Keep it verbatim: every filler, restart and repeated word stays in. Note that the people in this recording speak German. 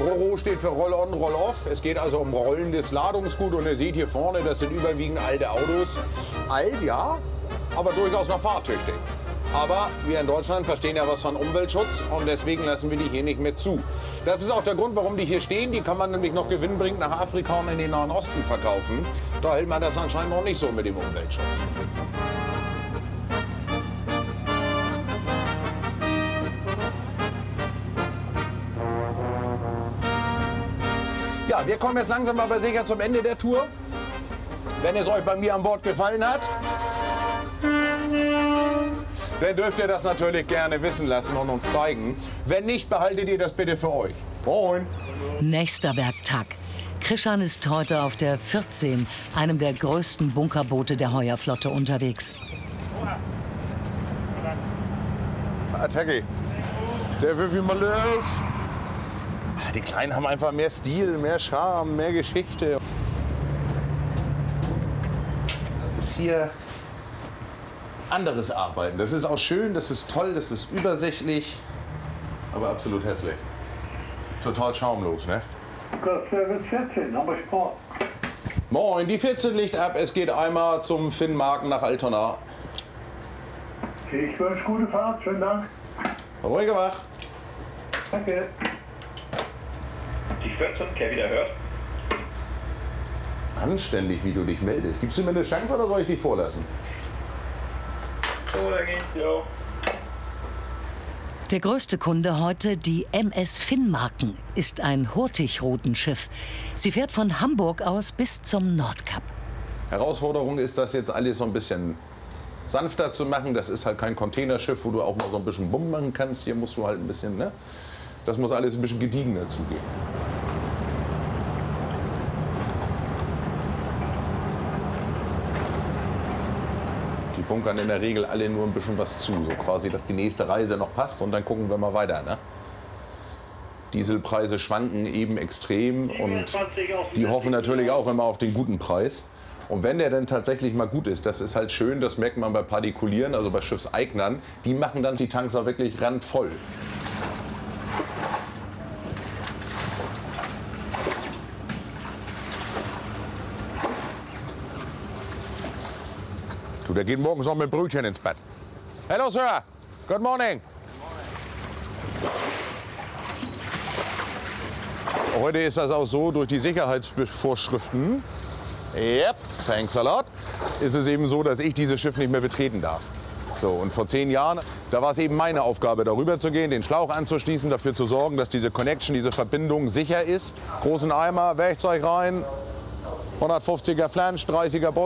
RoRo steht für Roll-on, Roll-off. Es geht also um rollendes Ladungsgut. Und ihr seht hier vorne, das sind überwiegend alte Autos. Alt, ja, aber durchaus noch fahrtüchtig. Aber wir in Deutschland verstehen ja was von Umweltschutz und deswegen lassen wir die hier nicht mehr zu. Das ist auch der Grund, warum die hier stehen. Die kann man nämlich noch gewinnbringend nach Afrika und in den Nahen Osten verkaufen. Da hält man das anscheinend noch nicht so mit dem Umweltschutz. Ja, wir kommen jetzt langsam aber sicher zum Ende der Tour. Wenn es euch bei mir an Bord gefallen hat, dann dürft ihr das natürlich gerne wissen lassen und uns zeigen. Wenn nicht, behaltet ihr das bitte für euch. Moin. Nächster Werktag. Krishan ist heute auf der vierzehn, einem der größten Bunkerboote der Heuerflotte, unterwegs. Attacke. Der Wifi mal los. Die Kleinen haben einfach mehr Stil, mehr Charme, mehr Geschichte. Das ist hier anderes Arbeiten. Das ist auch schön, das ist toll, das ist übersichtlich, aber absolut hässlich. Total schaumlos, ne? vierzehn, aber Sport. Moin, die vierzehn liegt ab. Es geht einmal zum Finnmarken nach Altona. Ich wünsche gute Fahrt, schönen Dank. Ruhige wach. Danke. Die vierzehn, wer wieder hört. Anständig, wie du dich meldest. Gibst du mir eine Chance oder soll ich dich vorlassen? So, da geht's, ja. Der größte Kunde heute, die M S Finnmarken, ist ein Hurtigrutenschiff. Sie fährt von Hamburg aus bis zum Nordkap. Herausforderung ist, das jetzt alles so ein bisschen sanfter zu machen. Das ist halt kein Containerschiff, wo du auch mal so ein bisschen Bumm machen kannst. Hier musst du halt ein bisschen, ne? Das muss alles ein bisschen gediegener zugehen. Die bunkern in der Regel alle nur ein bisschen was zu, so quasi, dass die nächste Reise noch passt und dann gucken wir mal weiter. Ne? Dieselpreise schwanken eben extrem und die hoffen natürlich auch immer auf den guten Preis. Und wenn der dann tatsächlich mal gut ist, das ist halt schön, das merkt man bei Partikulieren, also bei Schiffseignern, die machen dann die Tanks auch wirklich randvoll. Du, der geht morgens noch mit Brötchen ins Bett. Hello, Sir. Good morning. Heute ist das auch so, durch die Sicherheitsvorschriften, yep, thanks a lot, ist es eben so, dass ich dieses Schiff nicht mehr betreten darf. So, und vor zehn Jahren, da war es eben meine Aufgabe, darüber zu gehen, den Schlauch anzuschließen, dafür zu sorgen, dass diese Connection, diese Verbindung sicher ist. Großen Eimer, Werkzeug rein, hundertfünfziger Flansch, dreißiger Boot.